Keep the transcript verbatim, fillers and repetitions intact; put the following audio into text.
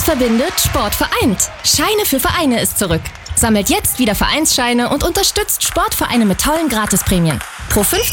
verbindet, Sport vereint. Scheine für Vereine ist zurück. Sammelt jetzt wieder Vereinsscheine und unterstützt Sportvereine mit tollen Gratisprämien. Pro